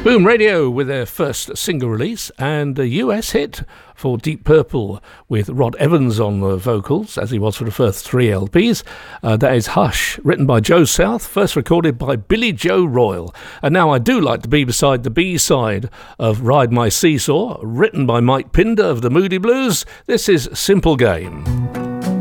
Boom Radio with their first single release, and a US hit for Deep Purple with Rod Evans on the vocals, as he was for the first 3 LPs. That is Hush, written by Joe South, first recorded by Billy Joe Royal. And now I do like to be beside the B-side of Ride My Seesaw, written by Mike Pinder of the Moody Blues. This is Simple Game.